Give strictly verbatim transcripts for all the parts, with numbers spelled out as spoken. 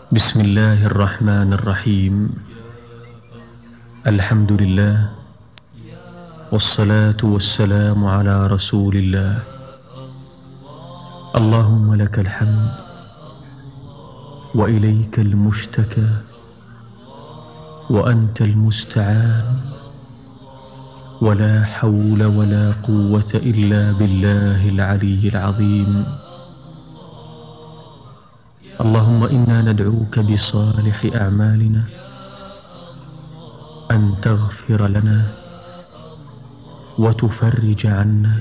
بسم الله الرحمن الرحيم. الحمد لله والصلاة والسلام على رسول الله. اللهم لك الحمد وإليك المشتكى وأنت المستعان، ولا حول ولا قوة إلا بالله العلي العظيم. اللهم إنا ندعوك بصالح أعمالنا أن تغفر لنا وتفرج عنا.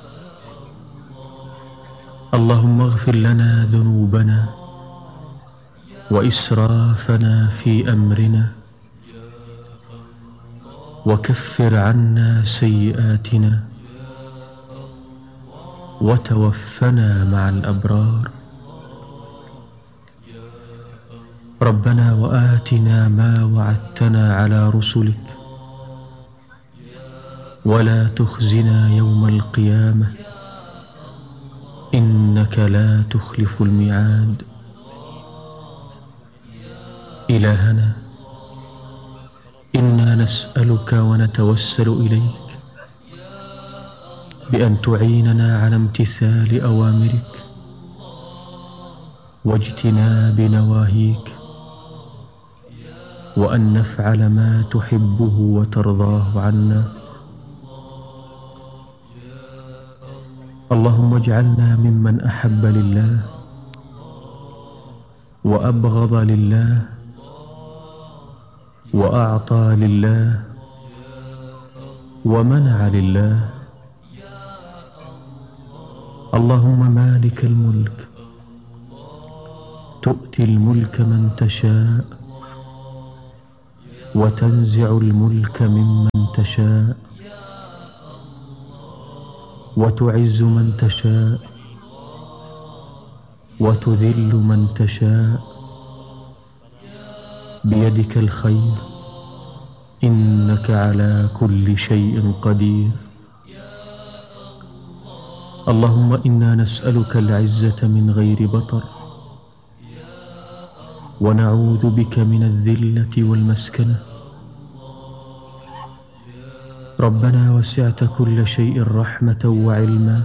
اللهم اغفر لنا ذنوبنا وإسرافنا في أمرنا، وكفر عنا سيئاتنا، وتوفنا مع الأبرار. ربنا وآتنا ما وعدتنا على رسلك، ولا تخزنا يوم القيامة إنك لا تخلف الميعاد. إلهنا، إنا نسألك ونتوسل إليك بأن تعيننا على امتثال أوامرك واجتناب نواهيك، وأن نفعل ما تحبه وترضاه عنا. اللهم اجعلنا ممن أحب لله وأبغض لله وأعطى لله ومنع لله. اللهم مالك الملك، تؤتي الملك من تشاء وتنزع الملك ممن تشاء، وتعز من تشاء وتذل من تشاء، بيدك الخير، إنك على كل شيء قدير. اللهم إنا نسألك العزة من غير بطر، ونعوذ بك من الذلة والمسكنة. ربنا وسعت كل شيء رحمة وعلما،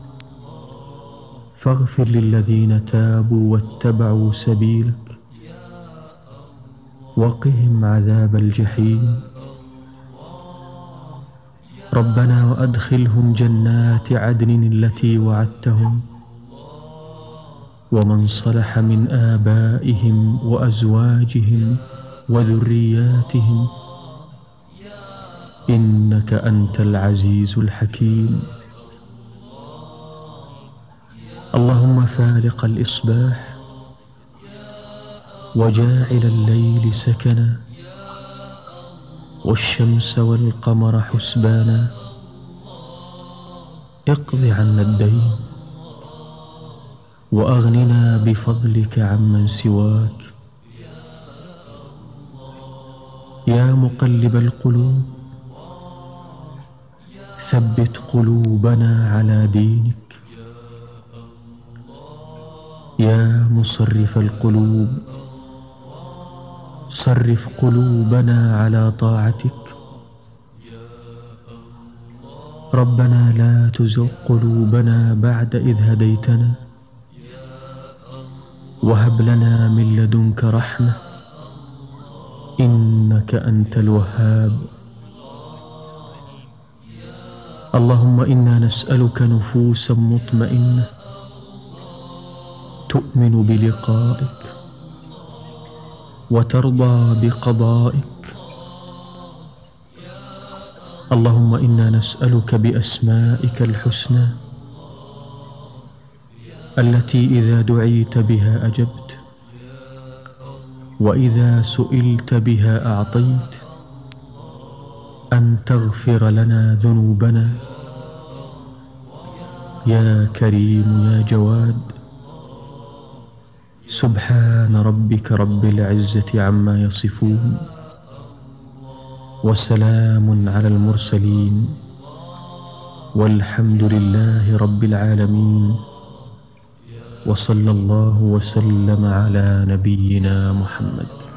فاغفر للذين تابوا واتبعوا سبيلك، وقهم عذاب الجحيم. ربنا وأدخلهم جنات عدن التي وعدتهم، ومن صلح من آبائهم وأزواجهم وذرياتهم، إنك أنت العزيز الحكيم. اللهم فالق الإصباح وجاعل الليل سكنا، والشمس والقمر حسبانا، اقض عنا الدين وأغننا بفضلك عمن سواك. يا مقلب القلوب، ثبت قلوبنا على دينك. يا مصرف القلوب، صرف قلوبنا على طاعتك. ربنا لا تزغ قلوبنا بعد إذ هديتنا، وهب لنا من لدنك رحمة، إنك أنت الوهاب. اللهم إنا نسألك نفوسا مطمئنة تؤمن بلقائك وترضى بقضائك. اللهم إنا نسألك بأسمائك الحسنى التي إذا دعيت بها أجبت، وإذا سئلت بها أعطيت، أن تغفر لنا ذنوبنا يا كريم يا جواد. سبحان ربك رب العزة عما يصفون، وسلام على المرسلين، والحمد لله رب العالمين. وصلى الله وسلم على نبينا محمد.